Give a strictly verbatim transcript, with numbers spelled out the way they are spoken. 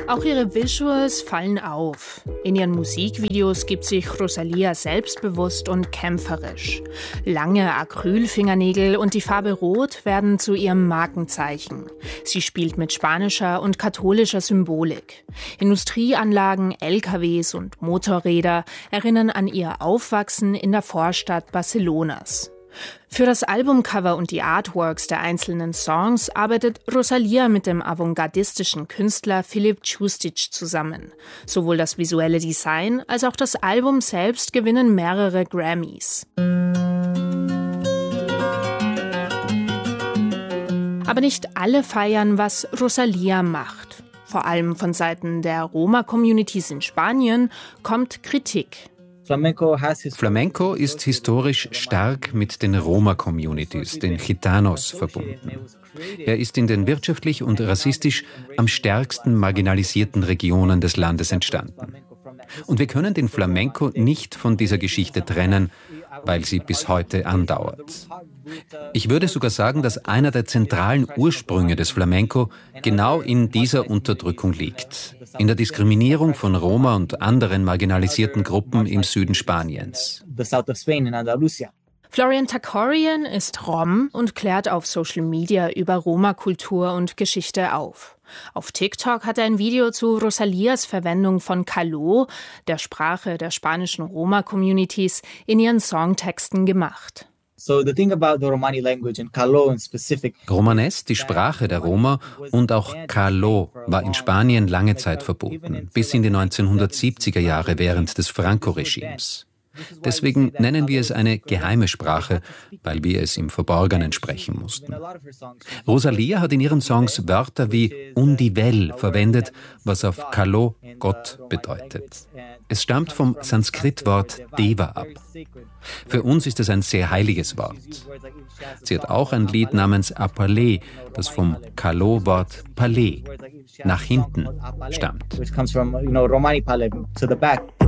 Auch ihre Visuals fallen auf. In ihren Musikvideos gibt sich Rosalía selbstbewusst und kämpferisch. Lange Acrylfingernägel und die Farbe Rot werden zu ihrem Markenzeichen. Sie spielt mit spanischer und katholischer Symbolik. Industrieanlagen, L K Ws und Motorräder erinnern an ihr Aufwachsen in der Vorstadt Barcelonas. Für das Albumcover und die Artworks der einzelnen Songs arbeitet Rosalía mit dem avantgardistischen Künstler Filip Ćustić zusammen. Sowohl das visuelle Design als auch das Album selbst gewinnen mehrere Grammys. Aber nicht alle feiern, was Rosalía macht. Vor allem von Seiten der Roma-Communities in Spanien kommt Kritik. Flamenco ist historisch stark mit den Roma-Communities, den Gitanos, verbunden. Er ist in den wirtschaftlich und rassistisch am stärksten marginalisierten Regionen des Landes entstanden. Und wir können den Flamenco nicht von dieser Geschichte trennen, weil sie bis heute andauert. Ich würde sogar sagen, dass einer der zentralen Ursprünge des Flamenco genau in dieser Unterdrückung liegt, in der Diskriminierung von Roma und anderen marginalisierten Gruppen im Süden Spaniens. Florian Takorian ist Rom und klärt auf Social Media über Roma-Kultur und Geschichte auf. Auf TikTok hat er ein Video zu Rosalías Verwendung von Caló, der Sprache der spanischen Roma-Communities, in ihren Songtexten gemacht. Romanes, die Sprache der Roma, und auch Caló war in Spanien lange Zeit verboten, bis in die neunzehnhundertsiebziger Jahre während des Franco-Regimes. Deswegen nennen wir es eine geheime Sprache, weil wir es im Verborgenen sprechen mussten. Rosalía hat in ihren Songs Wörter wie Undivel verwendet, was auf Caló Gott bedeutet. Es stammt vom Sanskritwort Deva ab. Für uns ist es ein sehr heiliges Wort. Sie hat auch ein Lied namens Apalé, das vom Caló-Wort Palais, nach hinten, stammt.